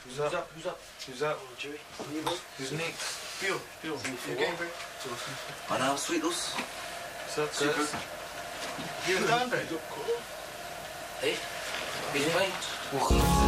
Who's up? Who's up? Who's up? Oh, Jerry. Who's next? Bill. You game, bro? I know, sweet loose. What's up, Super. guys? You done? Hey, big mate. Welcome.